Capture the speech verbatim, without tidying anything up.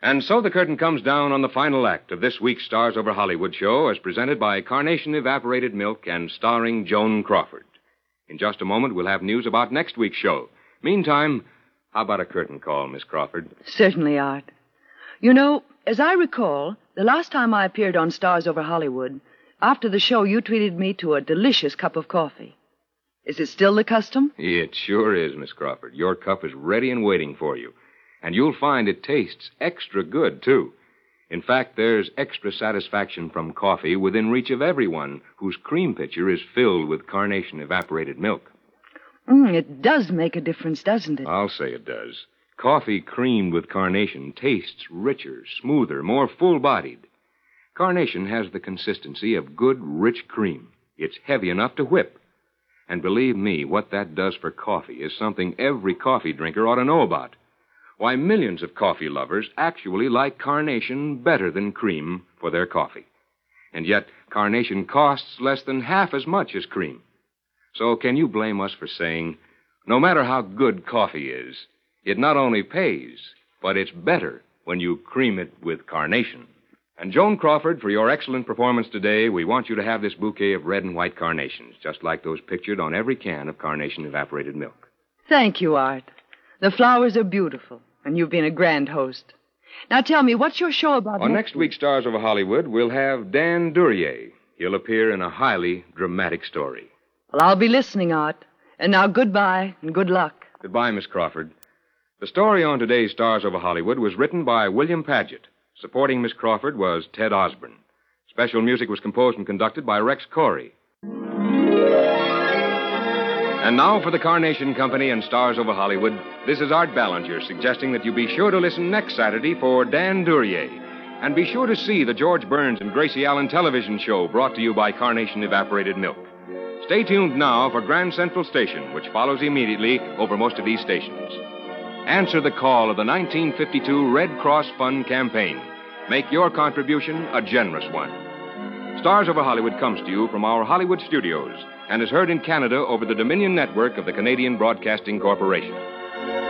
And so the curtain comes down on the final act of this week's Stars Over Hollywood show as presented by Carnation Evaporated Milk and starring Joan Crawford. In just a moment, we'll have news about next week's show. Meantime, how about a curtain call, Miss Crawford? Certainly, Art. You know, as I recall, the last time I appeared on Stars Over Hollywood, after the show, you treated me to a delicious cup of coffee. Is it still the custom? It sure is, Miss Crawford. Your cup is ready and waiting for you. And you'll find it tastes extra good, too. In fact, there's extra satisfaction from coffee within reach of everyone whose cream pitcher is filled with Carnation Evaporated Milk. Mm, it does make a difference, doesn't it? I'll say it does. Coffee creamed with Carnation tastes richer, smoother, more full-bodied. Carnation has the consistency of good, rich cream. It's heavy enough to whip. And believe me, what that does for coffee is something every coffee drinker ought to know about. Why, millions of coffee lovers actually like Carnation better than cream for their coffee. And yet, Carnation costs less than half as much as cream. So can you blame us for saying, no matter how good coffee is, it not only pays, but it's better when you cream it with Carnation. And Joan Crawford, for your excellent performance today, we want you to have this bouquet of red and white carnations, just like those pictured on every can of Carnation Evaporated Milk. Thank you, Art. The flowers are beautiful. And you've been a grand host. Now tell me, what's your show about? On next week's Stars Over Hollywood, we'll have Dan Duryea. He'll appear in a highly dramatic story. Well, I'll be listening, Art. And now goodbye and good luck. Goodbye, Miss Crawford. The story on today's Stars Over Hollywood was written by William Paget. Supporting Miss Crawford was Ted Osborne. Special music was composed and conducted by Rex Corey. And now for the Carnation Company and Stars Over Hollywood, this is Art Ballinger suggesting that you be sure to listen next Saturday for Dan Duryea. And be sure to see the George Burns and Gracie Allen television show brought to you by Carnation Evaporated Milk. Stay tuned now for Grand Central Station, which follows immediately over most of these stations. Answer the call of the nineteen fifty-two Red Cross Fund campaign. Make your contribution a generous one. Stars Over Hollywood comes to you from our Hollywood studios and is heard in Canada over the Dominion Network of the Canadian Broadcasting Corporation.